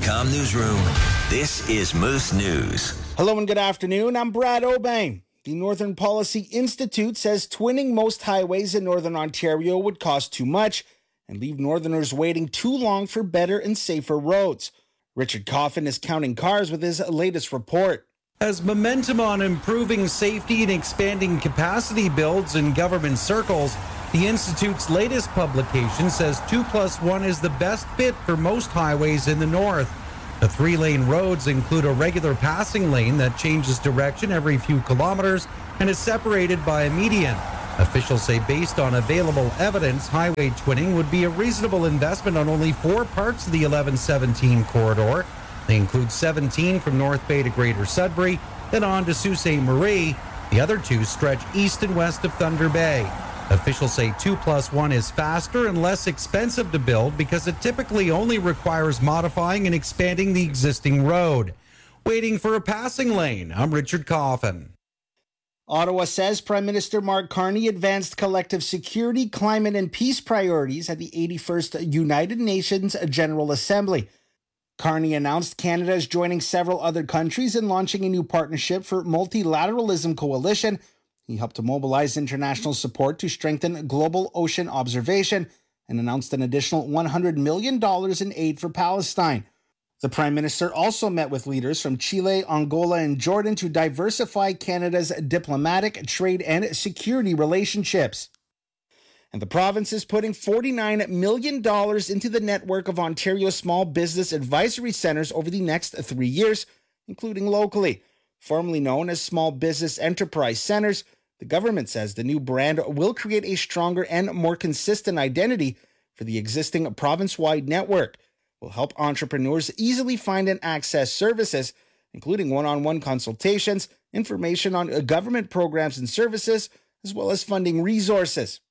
Moose.com newsroom. This is Moose News. Hello and good afternoon. I'm Brad Obang. The Northern Policy Institute says twinning most highways in Northern Ontario would cost too much and leave Northerners waiting too long for better and safer roads. Richard Coffin is counting cars with his latest report. As momentum on improving safety and expanding capacity builds in government circles, the Institute's latest publication says 2+1 is the best fit for most highways in the north. The 3-lane roads include a regular passing lane that changes direction every few kilometers and is separated by a median. Officials say based on available evidence, highway twinning would be a reasonable investment on only 4 parts of the 1117 corridor. They include 17 from North Bay to Greater Sudbury, then on to Sault Ste. Marie. The other 2 stretch east and west of Thunder Bay. Officials say 2+1 is faster and less expensive to build because it typically only requires modifying and expanding the existing road. Waiting for a passing lane, I'm Richard Coffin. Ottawa says Prime Minister Mark Carney advanced collective security, climate, and peace priorities at the 81st United Nations General Assembly. Carney announced Canada is joining several other countries in launching a new partnership for multilateralism coalition. He helped to mobilize international support to strengthen global ocean observation and announced an additional $100 million in aid for Palestine. The Prime Minister also met with leaders from Chile, Angola, and Jordan to diversify Canada's diplomatic, trade, and security relationships. And the province is putting $49 million into the network of Ontario Small Business Advisory Centres over the next 3 years, including locally. Formerly known as Small Business Enterprise Centres, the government says the new brand will create a stronger and more consistent identity for the existing province-wide network. It will help entrepreneurs easily find and access services, including one-on-one consultations, information on government programs and services, as well as funding resources.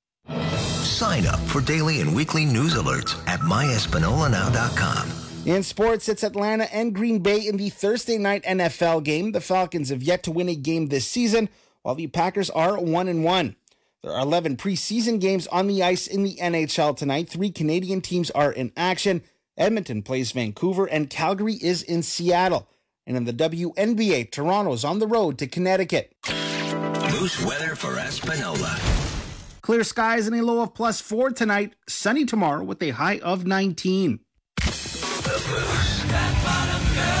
Sign up for daily and weekly news alerts at myespanolanow.com. In sports, it's Atlanta and Green Bay in the Thursday night NFL game. The Falcons have yet to win a game this season, while the Packers are 1-1. There are 11 preseason games on the ice in the NHL tonight. 3 Canadian teams are in action. Edmonton plays Vancouver, and Calgary is in Seattle. And in the WNBA, Toronto's on the road to Connecticut. Moose weather for Espanola. Clear skies and a low of +4 tonight. Sunny tomorrow with a high of 19. The Moose.